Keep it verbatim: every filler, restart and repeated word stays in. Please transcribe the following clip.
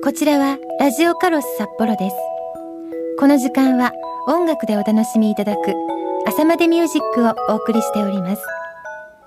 こちらはラジオカロス札幌です。この時間は音楽でお楽しみいただく朝までミュージックをお送りしております。